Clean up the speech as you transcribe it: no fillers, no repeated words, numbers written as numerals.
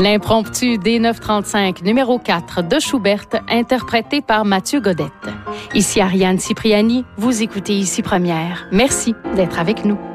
L'impromptu des 935 numéro 4 de Schubert, interprété par Mathieu Godette. Ici Ariane Cipriani, vous écoutez Ici Première. Merci d'être avec nous.